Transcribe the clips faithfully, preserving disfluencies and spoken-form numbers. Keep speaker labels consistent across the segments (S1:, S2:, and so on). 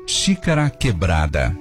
S1: Xícara quebrada.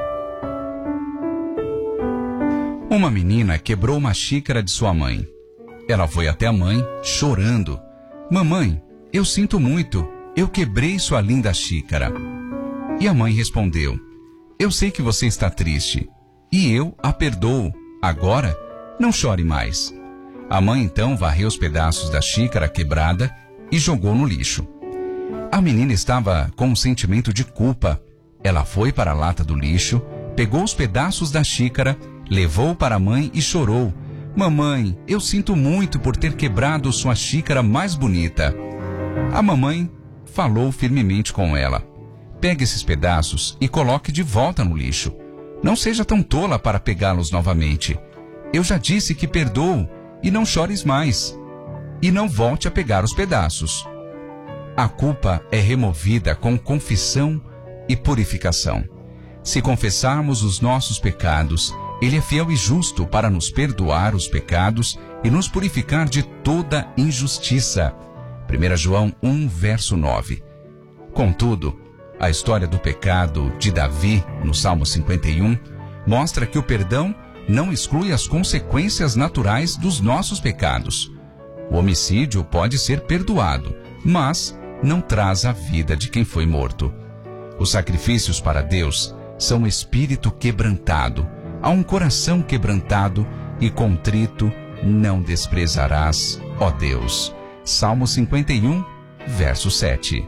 S1: Uma menina quebrou uma xícara de sua mãe. Ela foi até a mãe, chorando. Mamãe, eu sinto muito, eu quebrei sua linda xícara. E a mãe respondeu, eu sei que você está triste, e eu a perdoo. Agora, não chore mais. A mãe então varreu os pedaços da xícara quebrada e jogou no lixo. A menina estava com um sentimento de culpa. Ela foi para a lata do lixo, pegou os pedaços da xícara, levou para a mãe e chorou. Mamãe, eu sinto muito por ter quebrado sua xícara mais bonita. A mamãe falou firmemente com ela. Pegue esses pedaços e coloque de volta no lixo. Não seja tão tola para pegá-los novamente. Eu já disse que perdoo e não chores mais. E não volte a pegar os pedaços. A culpa é removida com confissão e purificação. Se confessarmos os nossos pecados, Ele é fiel e justo para nos perdoar os pecados e nos purificar de toda injustiça. primeira João um, verso nove. Contudo, a história do pecado de Davi, no Salmo cinquenta e um, mostra que o perdão não exclui as consequências naturais dos nossos pecados. O homicídio pode ser perdoado, mas não traz a vida de quem foi morto. Os sacrifícios para Deus são espírito quebrantado. A um coração quebrantado e contrito não desprezarás, ó Deus. Salmo cinquenta e um, verso sete.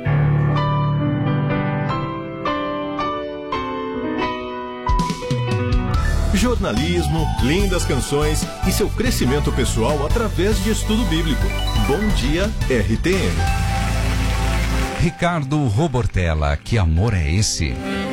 S2: Jornalismo, lindas canções e seu crescimento pessoal através de estudo bíblico. Bom dia, R T M.
S1: Ricardo Robortella, que amor é esse?